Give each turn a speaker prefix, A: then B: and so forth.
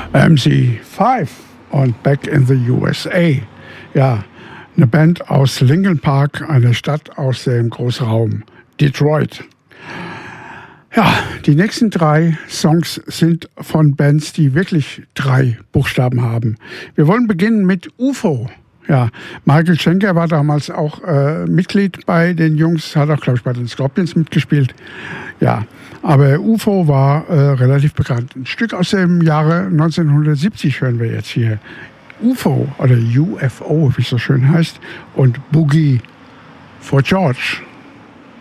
A: MC5 und Back in the USA. Ja, eine Band aus Lincoln Park, eine Stadt aus dem Großraum Detroit. Ja, die nächsten 3 Songs sind von Bands, die wirklich 3 Buchstaben haben. Wir wollen beginnen mit UFO. Ja, Michael Schenker war damals auch Mitglied bei den Jungs, hat auch, glaube ich, bei den Scorpions mitgespielt. Ja, aber UFO war relativ bekannt. Ein Stück aus dem Jahre 1970 hören wir jetzt hier. UFO oder UFO, wie es so schön heißt, und Boogie for George.